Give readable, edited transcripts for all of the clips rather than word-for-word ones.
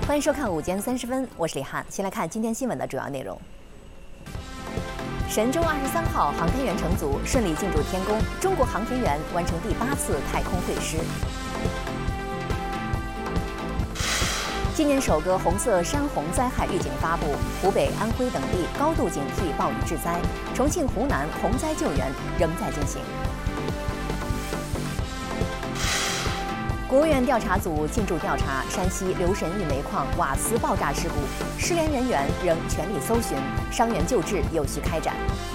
欢迎收看午间30分，我是李翰。先来看今天新闻的主要内容。神舟23号航天员乘组顺利进驻天宫，中国航天员完成第8次太空会师。今年首个红色山洪灾害预警发布，湖北、安徽等地高度警惕暴雨致灾，重庆、湖南洪灾救援仍在进行。国务院调查组进驻调查山西留神峪煤矿瓦斯爆炸事故，失联人员仍全力搜寻，伤员救治有序开展。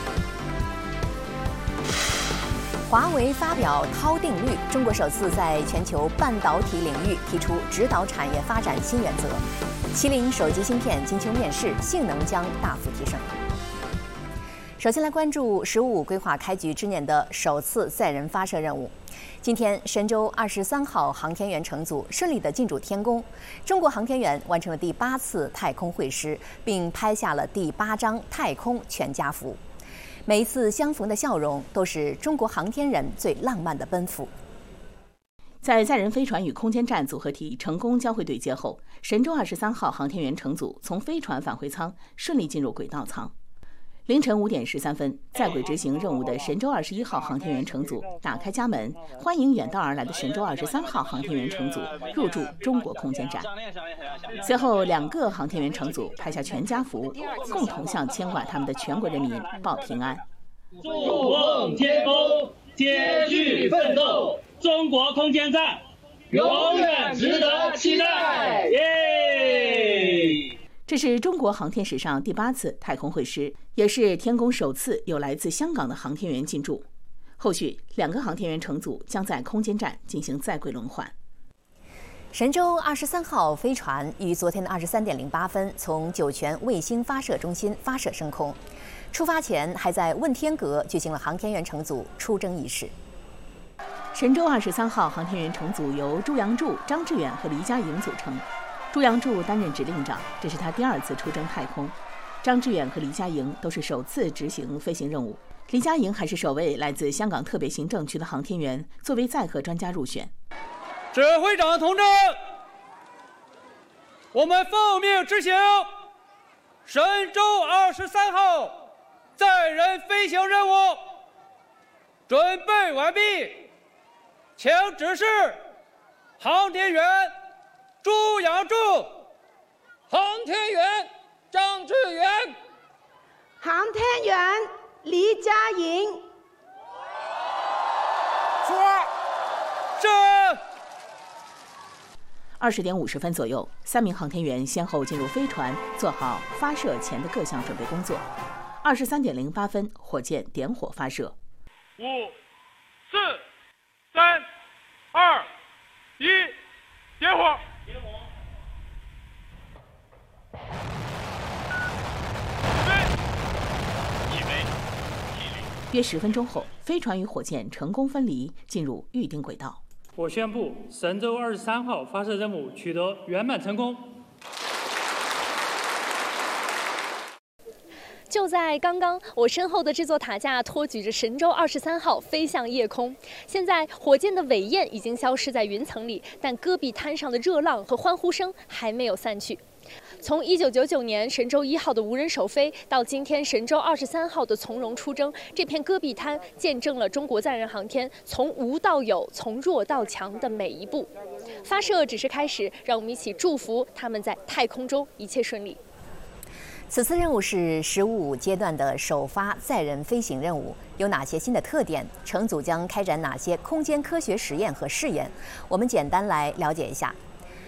华为发表韬定律，中国首次在全球半导体领域提出指导产业发展新原则。麒麟手机芯片金秋面世，性能将大幅提升。首先来关注“15规划开局之年的首次载人发射任务。今天，神舟23号航天员乘组顺利地进驻天宫，中国航天员完成了第8次太空会师，并拍下了第8张太空全家福。每一次相逢的笑容，都是中国航天人最浪漫的奔赴。 在载人飞船与空间站组合体成功交会对接后，神舟23号航天员乘组从飞船返回舱顺利进入轨道舱。凌晨5点13分，在轨执行任务的神舟21号航天员乘组打开家门，欢迎远道而来的神舟23号航天员乘组入驻中国空间站。随后，2个航天员乘组拍下全家福，共同向牵挂他们的全国人民报平安。 筑梦天宫，接续奋斗，中国空间站永远值得期待！耶！ 这是中国航天史上第8次太空会师，也是天宫首次有来自香港的航天员进驻。后续2个航天员乘组将在空间站进行在轨轮换。 神舟23号飞船于昨天的23点08分从酒泉卫星发射中心发射升空，出发前还在问天阁举行了航天员乘组出征仪式。 神舟23号航天员乘组由朱杨柱、张志远和黎佳莹组成。朱杨柱担任指令长，这是他第2次出征太空。张志远和黎佳莹都是首次执行飞行任务，黎佳莹还是首位来自香港特别行政区的航天员，作为载荷专家入选。 指挥长同志，我们奉命执行神舟23号载人飞行任务，准备完毕，请指示航天员朱杨柱、航天员张志远、 航天员黎佳莹。 说，是。 20点50分左右，3名航天员先后进入飞船，做好发射前的各项准备工作。23点08分，火箭点火发射。 5、4、3、2、1，点火！ 约10分钟后，飞船与火箭成功分离，进入预定轨道。 我宣布，神舟23号发射任务取得圆满成功。 就在刚刚，我身后的这座塔架托举着神舟23号飞向夜空。现在，火箭的尾焰已经消失在云层里，但戈壁滩上的热浪和欢呼声还没有散去。从1999年神舟1号的无人首飞到今天神舟23号的从容出征，这片戈壁滩见证了中国载人航天从无到有、从弱到强的每一步。发射只是开始，让我们一起祝福他们在太空中一切顺利。 此次任务是15阶段的首发载人飞行任务，有哪些新的特点？乘组将开展哪些空间科学实验和试验？我们简单来了解一下。